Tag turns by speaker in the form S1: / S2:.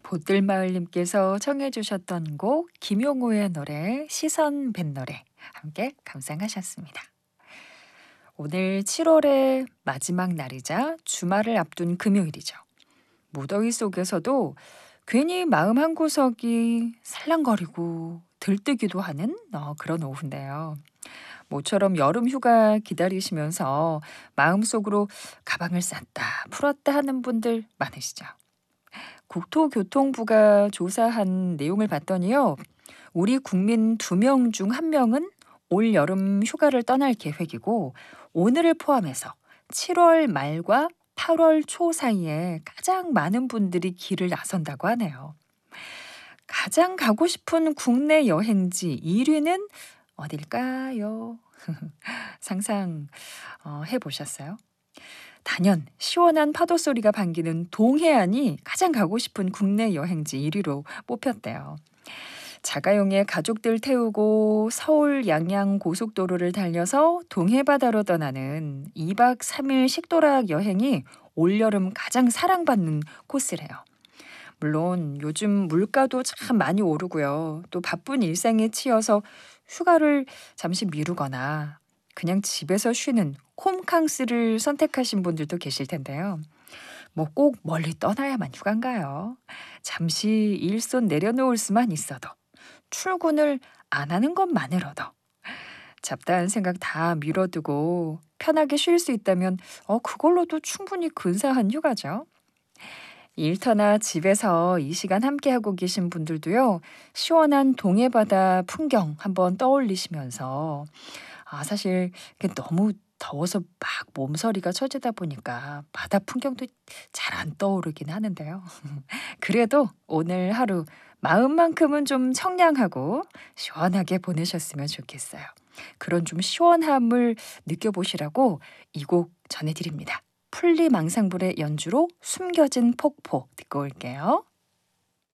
S1: 보뜰마을님께서 청해 주셨던 곡 김용호의 노래 시선 뱃노래 함께 감상하셨습니다. 오늘 7월의 마지막 날이자 주말을 앞둔 금요일이죠. 무더위 속에서도 괜히 마음 한구석이 살랑거리고 들뜨기도 하는 그런 오후인데요. 모처럼 여름 휴가 기다리시면서 마음속으로 가방을 쌌다 풀었다 하는 분들 많으시죠. 국토교통부가 조사한 내용을 봤더니요. 우리 국민 2명 중 1명은 올 여름 휴가를 떠날 계획이고 오늘을 포함해서 7월 말과 8월 초 사이에 가장 많은 분들이 길을 나선다고 하네요. 가장 가고 싶은 국내 여행지 1위는 어딜까요? 상상 해보셨어요? 단연 시원한 파도 소리가 반기는 동해안이 가장 가고 싶은 국내 여행지 1위로 뽑혔대요. 자가용에 가족들 태우고 서울 양양 고속도로를 달려서 동해바다로 떠나는 2박 3일 식도락 여행이 올여름 가장 사랑받는 코스래요. 물론 요즘 물가도 참 많이 오르고요. 또 바쁜 일상에 치여서 휴가를 잠시 미루거나 그냥 집에서 쉬는 홈캉스를 선택하신 분들도 계실 텐데요. 뭐 꼭 멀리 떠나야만 휴가인가요? 잠시 일손 내려놓을 수만 있어도 출근을 안 하는 것만으로도 잡다한 생각 다 미뤄두고 편하게 쉴 수 있다면 그걸로도 충분히 근사한 휴가죠. 일터나 집에서 이 시간 함께하고 계신 분들도요. 시원한 동해바다 풍경 한번 떠올리시면서 사실 너무 더워서 막 몸서리가 처지다 보니까 바다 풍경도 잘 안 떠오르긴 하는데요. 그래도 오늘 하루 마음만큼은 좀 청량하고 시원하게 보내셨으면 좋겠어요. 그런 좀 시원함을 느껴보시라고 이 곡 전해드립니다. 풀리망상불의 연주로 숨겨진 폭포 듣고 올게요.